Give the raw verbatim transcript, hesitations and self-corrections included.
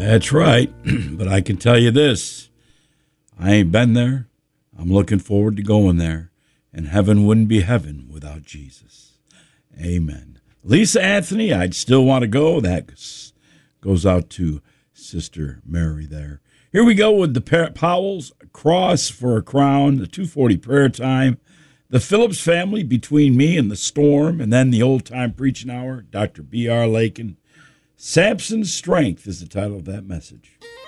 That's right. But I can tell you this. I ain't been there. I'm looking forward to going there. And heaven wouldn't be heaven without Jesus. Amen. Lisa Anthony, I'd still want to go. That goes out to Sister Mary there. Here we go with the Powells, Cross for a Crown, the two forty prayer time, the Phillips family, Between Me and the Storm, and then the Old Time Preaching Hour, Doctor B R. Lakin. Samson's Strength is the title of that message.